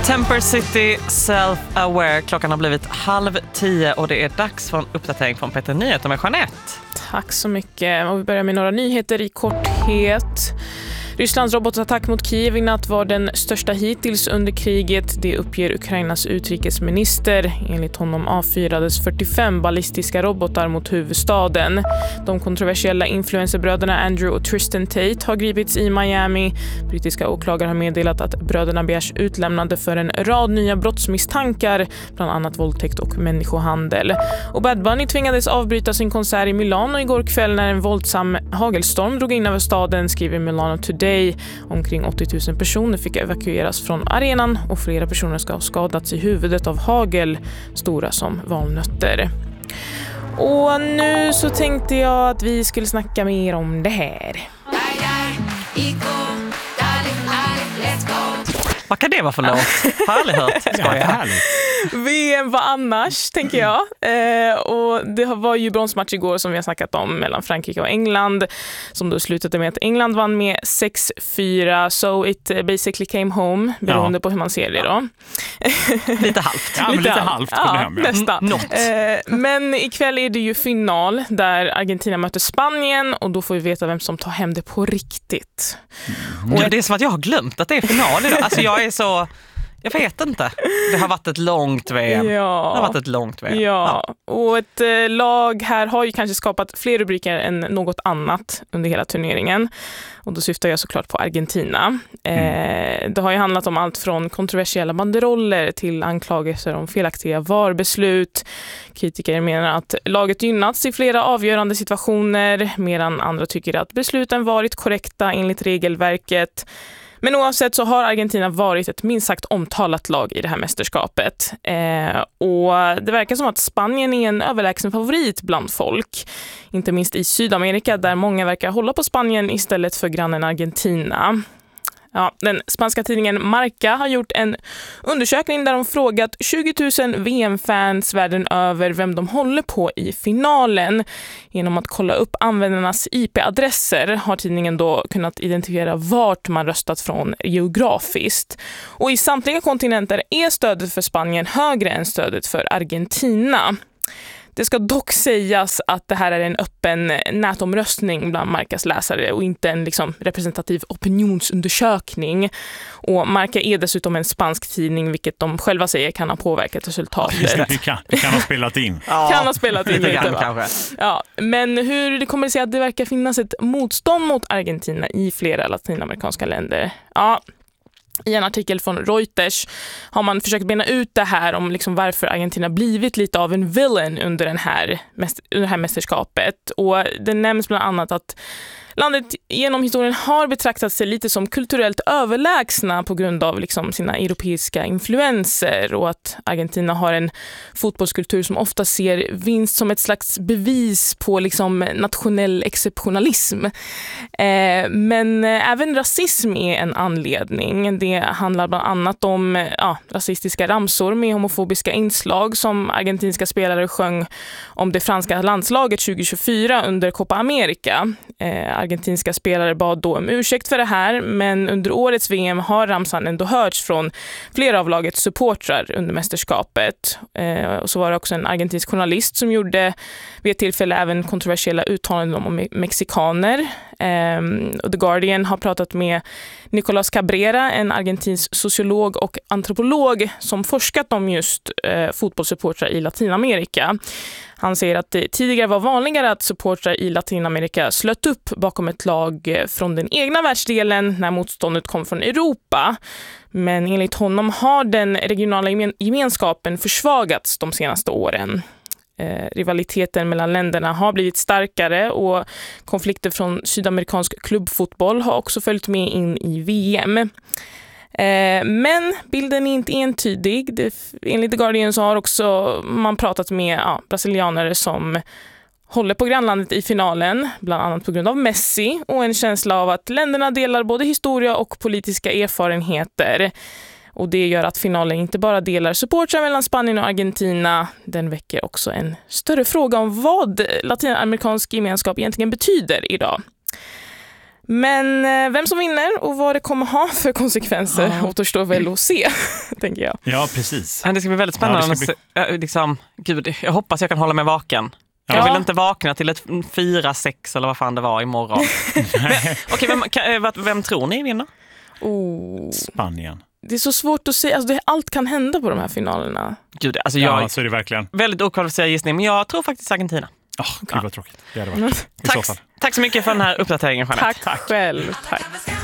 Temper City Self-Aware. Klockan har blivit 9:30 och det är dags för en uppdatering från Peter Nyheter med Jeanette. Tack så mycket. Och vi börjar med några nyheter i korthet. Rysslands robotattack mot Kiev i natt var den största hittills under kriget. Det uppger Ukrainas utrikesminister. Enligt honom avfyrades 45 ballistiska robotar mot huvudstaden. De kontroversiella influencerbröderna Andrew och Tristan Tate har gripits i Miami. Brittiska åklagare har meddelat att bröderna begärs utlämnade för en rad nya brottsmisstankar, bland annat våldtäkt och människohandel. Och Bad Bunny tvingades avbryta sin konsert i Milano igår kväll när en våldsam hagelstorm drog in över staden, skriver Milano Today. Omkring 80 000 personer fick evakueras från arenan och flera personer ska ha skadats i huvudet av hagel, stora som valnötter. Och nu så tänkte jag att vi skulle snacka mer om det här. Vad kan det vara för låt? Har aldrig hört. Ja, VM var annars, tänker jag. Och det var ju bronsmatch igår som vi har snackat om mellan Frankrike och England, som då slutade med att England vann med 6-4. So it basically came home, beroende på hur man ser det då. Lite halvt. Ja, men lite halvt. Ja, nästan. Men ikväll är det ju final där Argentina möter Spanien och då får vi veta vem som tar hem det på riktigt. Och det är som att jag har glömt att det är final idag. Alltså jag vet inte. Det har varit ett långt VM. Ja, och ett lag här har ju kanske skapat fler rubriker än något annat under hela turneringen. Och då syftar jag såklart på Argentina. Det har ju handlat om allt från kontroversiella banderoller till anklagelser om felaktiga VAR-beslut. Kritiker menar att laget gynnats i flera avgörande situationer, medan andra tycker att besluten varit korrekta enligt regelverket. Men oavsett så har Argentina varit ett minst sagt omtalat lag i det här mästerskapet. Och det verkar som att Spanien är en överlägsen favorit bland folk. Inte minst i Sydamerika där många verkar hålla på Spanien istället för grannen Argentina. Ja, den spanska tidningen Marca har gjort en undersökning där de frågat 20 000 VM-fans världen över vem de håller på i finalen. Genom att kolla upp användarnas IP-adresser har tidningen då kunnat identifiera vart man röstat från geografiskt. Och i samtliga kontinenter är stödet för Spanien högre än stödet för Argentina. Det ska dock sägas att det här är en öppen nätomröstning bland Marcas läsare och inte en representativ opinionsundersökning. Och Marca är dessutom en spansk tidning, vilket de själva säger kan ha påverkat resultatet. Det kan ha spelat in. Kan ha spelat in lite, va? Kanske. Ja, men hur det kommer sig att det verkar finnas ett motstånd mot Argentina i flera latinamerikanska länder? Ja. I en artikel från Reuters har man försökt bena ut det här om varför Argentina blivit lite av en villain under det här mästerskapet. Och det nämns bland annat att landet genom historien har betraktat sig lite som kulturellt överlägsna på grund av sina europeiska influenser, och att Argentina har en fotbollskultur som ofta ser vinst som ett slags bevis på nationell exceptionalism. Men även rasism är en anledning. Det handlar bland annat om rasistiska ramsor med homofobiska inslag som argentinska spelare sjöng om det franska landslaget 2024 under Copa America. Argentinska spelare bad då om ursäkt för det här, men under årets VM har ramsan ändå hörts från flera av lagets supportrar under mästerskapet. Och så var det också en argentinsk journalist som gjorde vid ett tillfälle även kontroversiella uttalanden om mexikaner. Och The Guardian har pratat med Nicolás Cabrera, en argentinsk sociolog och antropolog som forskat om just fotbollssupportrar i Latinamerika. Han säger att det tidigare var vanligare att supportrar i Latinamerika slöt upp bakom ett lag från den egna världsdelen när motståndet kom från Europa. Men enligt honom har den regionala gemenskapen försvagats de senaste åren. Rivaliteten mellan länderna har blivit starkare och konflikter från sydamerikansk klubbfotboll har också följt med in i VM. Men bilden är inte entydig. Enligt The Guardian så har också man pratat med brasilianare som håller på grannlandet i finalen, bland annat på grund av Messi, och en känsla av att länderna delar både historia och politiska erfarenheter. Och det gör att finalen inte bara delar supportrar mellan Spanien och Argentina, den väcker också en större fråga om vad latinamerikansk gemenskap egentligen betyder idag. Men vem som vinner och vad det kommer ha för konsekvenser återstår väl att se, tänker jag. Ja, precis. Det ska bli väldigt spännande. Gud, jag hoppas jag kan hålla mig vaken. Jag vill inte vakna till ett 4-6 eller vad fan det var imorgon. Okej, vem tror ni vinner? Spanien. Det är så svårt att säga. Alltså, allt kan hända på de här finalerna. Gud, alltså så är det verkligen. Väldigt okvalificerad gissning, men jag tror faktiskt Argentina. Gud vad tråkigt. Det hade varit. Tack så mycket för den här uppdateringen, Jeanette. Tack själv. Tack.